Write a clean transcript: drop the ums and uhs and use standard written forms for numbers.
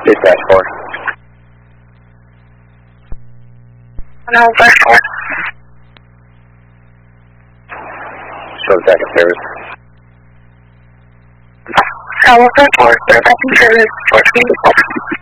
Dispatch 4. 154. Short second service. 154, service 424.